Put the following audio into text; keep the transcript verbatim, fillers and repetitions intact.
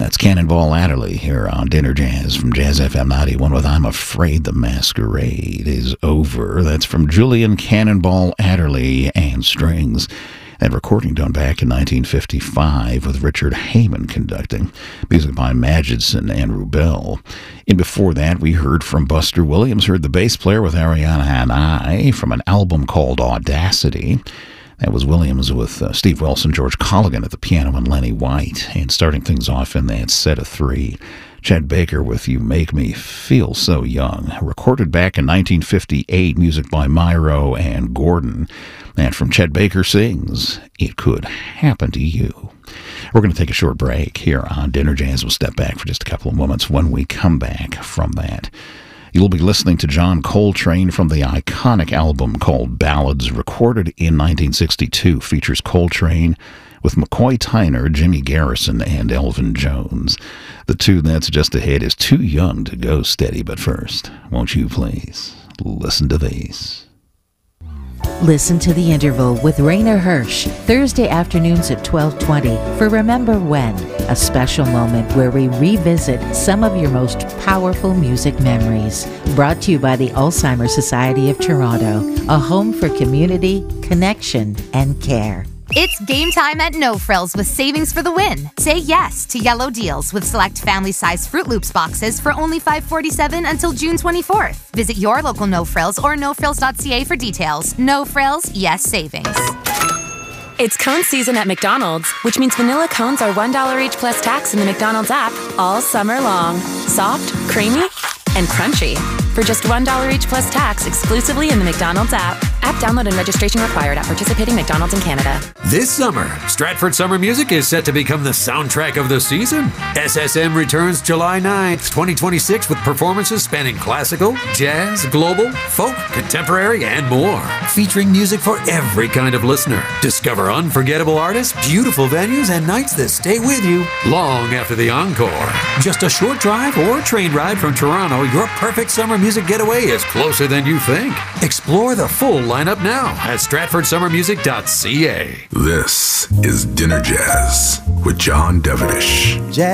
That's Cannonball Adderley here on Dinner Jazz from Jazz F M ninety-one with I'm Afraid the Masquerade is Over. That's from Julian Cannonball Adderley and Strings. That recording done back in nineteen fifty-five with Richard Heyman conducting. Music by Magidson and Rubel. And before that, we heard from Buster Williams, heard the bass player with Ariana and I from an album called Audacity. That was Williams with uh, Steve Wilson, George Colligan at the piano, and Lenny White. And starting things off in that set of three, Chet Baker with You Make Me Feel So Young. Recorded back in nineteen fifty-eight, music by Myro and Gordon. And from Chet Baker Sings, It Could Happen to You. We're going to take a short break here on Dinner Jazz. We'll step back for just a couple of moments. When we come back from that, you'll be listening to John Coltrane from the iconic album called Ballads, recorded in nineteen sixty-two. Features Coltrane with McCoy Tyner, Jimmy Garrison, and Elvin Jones. The tune that's just ahead is Too Young to Go Steady. But first, won't you please listen to these? Listen to The Interval with Rainer Hirsch, Thursday afternoons at twelve twenty for Remember When, a special moment where we revisit some of your most powerful music memories. Brought to you by the Alzheimer's Society of Toronto, a home for community, connection, and care. It's game time at No Frills with savings for the win. Say yes to yellow deals with select family-size Fruit Loops boxes for only five dollars and forty-seven cents until June twenty-fourth. Visit your local No Frills or no frills dot c a for details. No Frills, yes savings. It's cone season at McDonald's, which means vanilla cones are one dollar each plus tax in the McDonald's app all summer long. Soft, creamy, and crunchy. For just one dollar each plus tax exclusively in the McDonald's app. App download and registration required at participating McDonald's in Canada. This summer, Stratford Summer Music is set to become the soundtrack of the season. S S M returns July ninth, twenty twenty-six with performances spanning classical, jazz, global, folk, contemporary, and more. Featuring music for every kind of listener. Discover unforgettable artists, beautiful venues, and nights that stay with you long after the encore. Just a short drive or train ride from Toronto, your perfect summer music getaway is closer than you think. Explore the full lineup now at stratford summer music dot c a. This is Dinner Jazz with John Devenish.